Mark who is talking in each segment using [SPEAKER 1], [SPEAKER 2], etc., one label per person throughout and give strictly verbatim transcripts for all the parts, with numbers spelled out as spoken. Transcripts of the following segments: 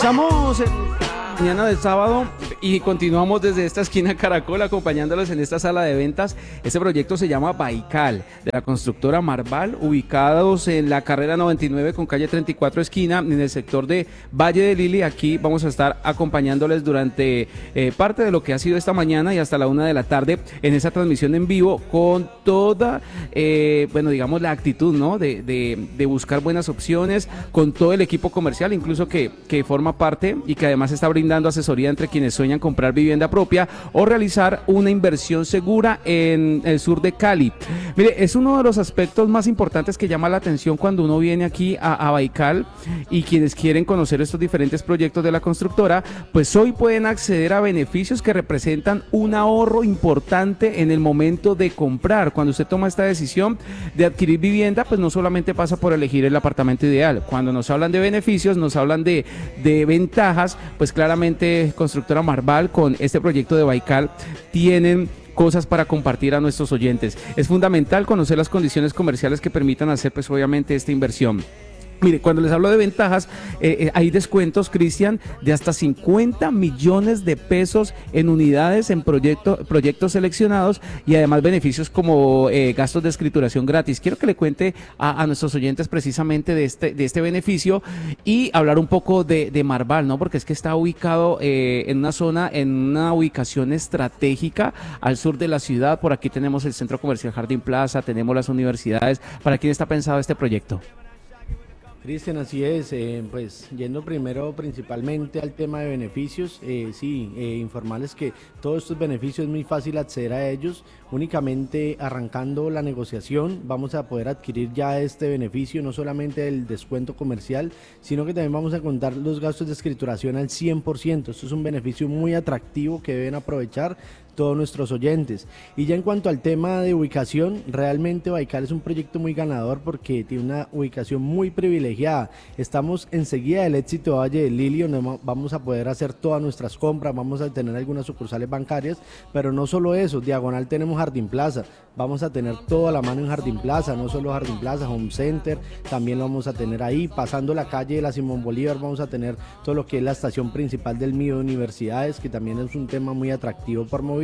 [SPEAKER 1] Estamos en mañana del sábado y continuamos desde esta esquina Caracol acompañándolos en esta sala de ventas. Este proyecto se llama Baikal, de la constructora Marval, ubicados en la carrera noventa y nueve con calle treinta y cuatro esquina, en el sector de Valle de Lili. Aquí vamos a estar acompañándoles durante eh, parte de lo que ha sido esta mañana y hasta la una de la tarde en esa transmisión en vivo con toda, eh, bueno, digamos la actitud, ¿no? De, de, de buscar buenas opciones con todo el equipo comercial, incluso que, que forma parte y que además está brindando asesoría entre quienes sueñan comprar vivienda propia o realizar una inversión segura en el sur de Cali. Mire, es uno de los aspectos más importantes que llama la atención cuando uno viene aquí a, a Baikal, y quienes quieren conocer estos diferentes proyectos de la constructora, pues hoy pueden acceder a beneficios que representan un ahorro importante en el momento de comprar. Cuando usted toma esta decisión de adquirir vivienda, pues no solamente pasa por elegir el apartamento ideal. Cuando nos hablan de beneficios, nos hablan de, de ventajas, pues claramente Constructora Marval con este proyecto de Baikal tienen cosas para compartir a nuestros oyentes. Es fundamental conocer las condiciones comerciales que permitan hacer pues obviamente esta inversión. Mire, cuando les hablo de ventajas, eh, eh, hay descuentos, Cristian, de hasta cincuenta millones de pesos en unidades en proyecto, proyectos seleccionados, y además beneficios como eh, gastos de escrituración gratis. Quiero que le cuente a, a nuestros oyentes precisamente de este, de este beneficio y hablar un poco de, de Marval, ¿no? Porque es que está ubicado eh, en una zona, en una ubicación estratégica al sur de la ciudad. Por aquí tenemos el Centro Comercial Jardín Plaza, tenemos las universidades. ¿Para quién está pensado este proyecto?
[SPEAKER 2] Cristian, así es, eh, pues yendo primero principalmente al tema de beneficios, eh, sí, eh, informarles que todos estos beneficios es muy fácil acceder a ellos. Únicamente arrancando la negociación vamos a poder adquirir ya este beneficio, no solamente el descuento comercial, sino que también vamos a contar los gastos de escrituración al cien por ciento. Esto es un beneficio muy atractivo que deben aprovechar todos nuestros oyentes. Y ya en cuanto al tema de ubicación, realmente Baikal es un proyecto muy ganador porque tiene una ubicación muy privilegiada. Estamos enseguida del éxito de Valle de Lili, donde vamos a poder hacer todas nuestras compras, vamos a tener algunas sucursales bancarias, pero no solo eso, diagonal tenemos Jardín Plaza, vamos a tener toda la mano en Jardín Plaza, no solo Jardín Plaza, Home Center, también lo vamos a tener ahí. Pasando la calle de la Simón Bolívar vamos a tener todo lo que es la estación principal del Mío de Universidades, que también es un tema muy atractivo por movilidad.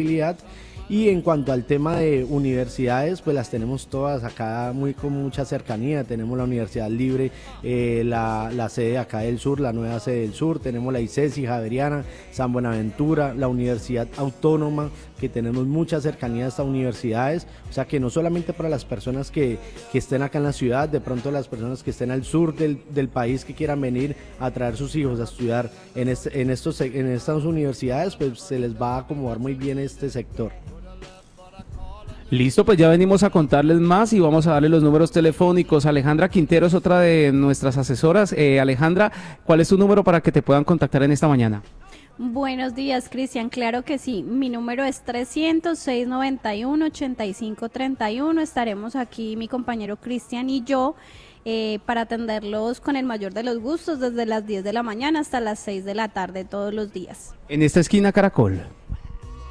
[SPEAKER 2] Y en cuanto al tema de universidades, pues las tenemos todas acá muy con mucha cercanía. Tenemos la Universidad Libre, eh, la, la sede acá del sur, la nueva sede del sur, tenemos la ICESI, Javeriana, San Buenaventura, la Universidad Autónoma, que tenemos mucha cercanía a estas universidades. O sea que no solamente para las personas que, que estén acá en la ciudad, de pronto las personas que estén al sur del, del país, que quieran venir a traer sus hijos a estudiar en, este, en, estos, en estas universidades, pues se les va a acomodar muy bien este sector.
[SPEAKER 1] Listo, pues ya venimos a contarles más y vamos a darle los números telefónicos. Alejandra Quintero es otra de nuestras asesoras. Eh, Alejandra, ¿cuál es tu número para que te puedan contactar en esta mañana?
[SPEAKER 3] Buenos días, Cristian. Claro que sí. Mi número es trescientos, seiscientos noventa y uno, ochenta y cinco treinta y uno. Estaremos aquí, mi compañero Cristian y yo, eh, para atenderlos con el mayor de los gustos desde las diez de la mañana hasta las seis de la tarde todos los días.
[SPEAKER 1] En esta esquina Caracol.